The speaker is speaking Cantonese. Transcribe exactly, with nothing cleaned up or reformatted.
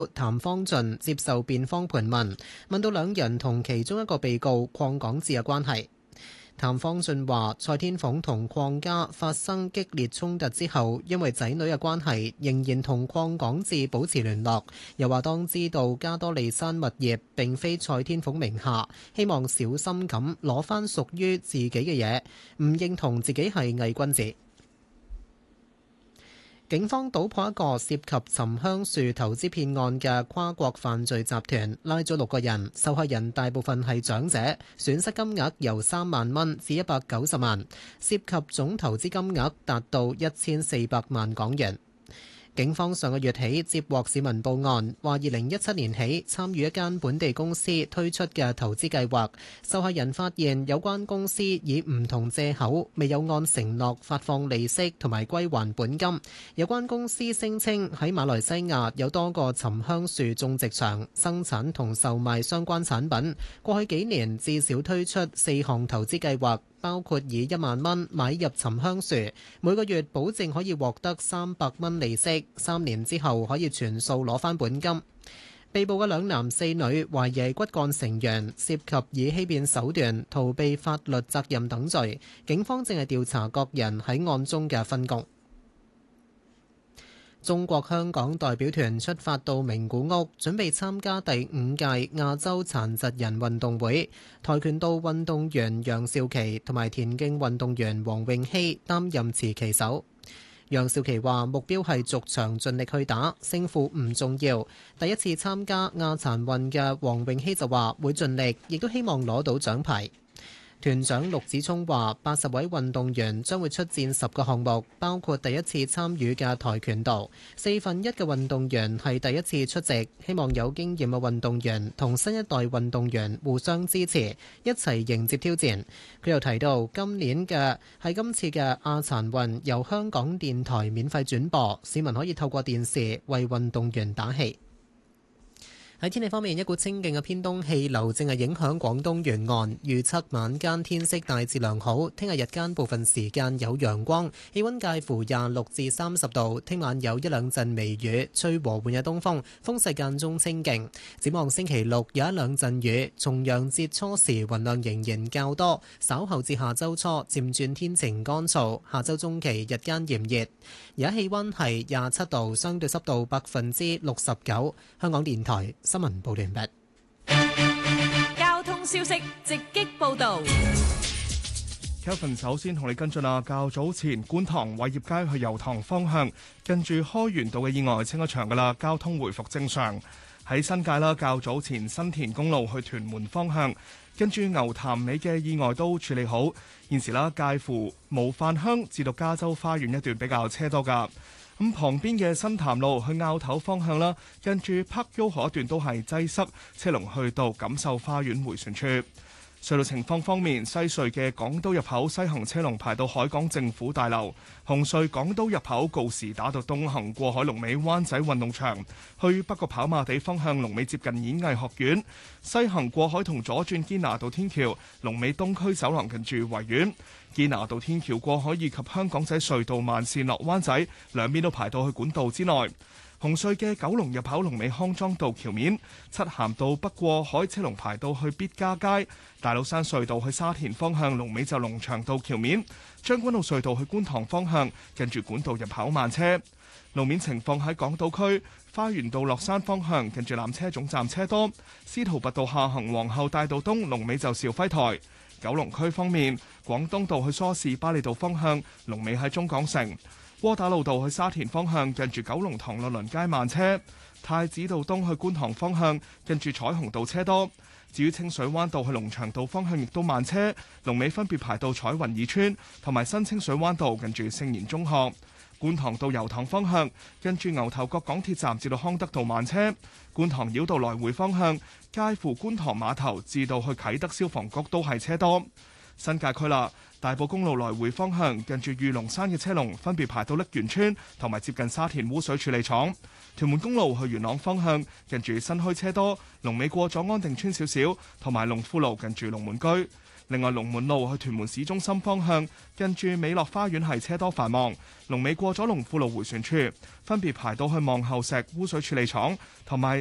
譚方俊接受辯方盤問，問到兩人同其中一個被告鄺港智嘅關係。譚方俊話：蔡天鳳同鄺家發生激烈衝突之後，因為仔女嘅關係，仍然同鄺港智保持聯絡。又話當知道加多利山物業並非蔡天鳳名下，希望小心咁攞返屬於自己嘅嘢，唔認同自己係偽君子。警方搗破一個涉及沉香樹投資騙案嘅跨國犯罪集團，拉咗六個人，受害人大部分係長者，損失金額由三萬蚊至一百九十萬，涉及總投資金額達到一千四百萬港元。警方上個月起接獲市民報案，話二零一七年起參與一間本地公司推出嘅投資計劃，受害人發現有關公司以唔同藉口未有按承諾發放利息同埋歸還本金。有關公司聲稱喺馬來西亞有多個沉香樹種植場，生產同售賣相關產品。過去幾年至少推出四項投資計劃，包括以一萬蚊買入沉香樹，每個月保證可以獲得三百蚊利息，三年之後可以全數攞返本金。被捕嘅兩男四女懷疑係骨幹成員，涉及以欺騙手段逃避法律責任等罪。警方正係調查各人喺案中嘅分工。中國香港代表團出發到名古屋，準備參加第五屆亞洲殘疾人運動會。跆拳道運動員楊兆琪同埋田徑運動員黃詠希擔任持旗手。楊兆琪話：目標係逐場盡力去打，勝負唔重要。第一次參加亞殘運嘅黃詠希就話會盡力，亦都希望攞到獎牌。團長陸子聰話：八十位運動員將會出戰十個項目，包括第一次參與嘅跆拳道。四分一嘅運動員係第一次出席，希望有經驗嘅運動員同新一代運動員互相支持，一齊迎接挑戰。佢又提到，今年嘅係今次嘅亞殘運由香港電台免費轉播，市民可以透過電視為運動員打氣。喺天氣方面，一股清勁嘅偏東氣流正係影響廣東沿岸，預測晚間天色大致良好，聽日日間部分時間有陽光，氣溫介乎廿六至三十度。聽晚有一兩陣微雨，吹和緩嘅東風，風勢間中清勁。展望星期六有一兩陣雨，重陽節初時雲量仍然較多，稍後至下周初漸轉天晴乾燥，下周中期日間炎熱。而家氣溫係廿七度，相對濕度百分之六十九。香港電台新聞報道完畢。 交通消息直擊報道。 Kevin 首先同你跟進啊，較早前觀塘偉業街去油塘方向，近住開源道嘅意外清咗場噶啦，交通回復正常。喺新界啦，較早前新田公路去屯門方向，跟住牛潭尾嘅意外都處理好。現時啦，介乎模範鄉至到加州花園一段比較車多噶。咁旁邊嘅新潭路去坳頭方向啦，跟住 Park Yoho 一段都係擠塞，車龍去到錦繡花園迴旋處。隧道情況方面，西隧嘅港島入口西行車龍排到海港政府大樓，紅隧港島入口告士打道東行過海龍尾灣仔運動場，去北角跑馬地方向龍尾接近演藝學院，西行過海同左轉堅拿道天橋龍尾東區走廊近住維園，堅拿道天橋過海以及香港仔隧道慢線落灣仔兩邊都排到去管道之內。紅隧嘅九龍入口龍尾康莊道橋面，漆咸道北過海車龍排到去必嘉街，大老山隧道去沙田方向龍尾就龍翔道橋面，將軍澳隧道去觀塘方向近住管道入口慢車。路面情況喺港島區花園道落山方向近住纜車總站車多，司徒拔道下行皇后大道東龍尾就肇輝台。九龍區方面，廣東道去梳士巴利道方向龍尾喺中港城。窩打老道去沙田方向近住九龍塘律倫街慢車，太子道東去觀塘方向近住彩虹道車多。至於清水灣道去龍翔道方向亦都慢車，龍尾分別排到彩雲二村同埋新清水灣道近住聖言中學。觀塘道油塘方向近住牛頭角港鐵站至到康德道慢車。觀塘繞道來回方向介乎觀塘碼頭至到去啟德消防局都係車多。新界區啦，大埔公路來回方向近住御龍山嘅車龍分別排到瀝源村同埋接近沙田污水處理廠。屯門公路去元朗方向近住新墟車多，龍尾過咗安定村少少，同埋龍富路近住龍門居。 另外，龍門路去屯門市中心方向，近住美樂花園係車多繁忙。龍尾過咗龍富路迴旋處，分別排到去望后石污水處理廠同埋